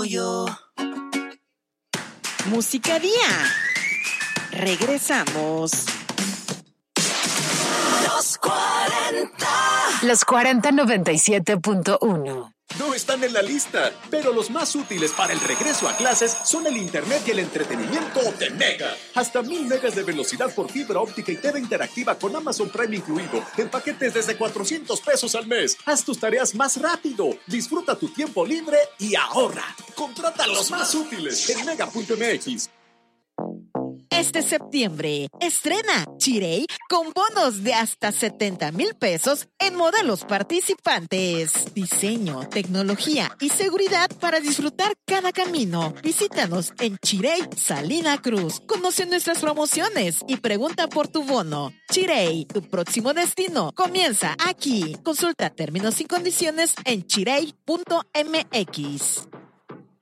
yo. Música Día. Regresamos. Los 40. Los 40 97.1. No están en la lista, pero los más útiles para el regreso a clases son el internet y el entretenimiento de Mega. Hasta 1000 megas de velocidad por fibra óptica y TV interactiva con Amazon Prime incluido, en paquetes desde $400 al mes. Haz tus tareas más rápido, disfruta tu tiempo libre y ahorra. Contrata los más útiles en mega.mx. Este septiembre, estrena Chirey con bonos de hasta 70,000 pesos en modelos participantes. Diseño, tecnología y seguridad para disfrutar cada camino. Visítanos en Chirey, Salina Cruz. Conoce nuestras promociones y pregunta por tu bono. Chirey, tu próximo destino comienza aquí. Consulta términos y condiciones en chirey.mx.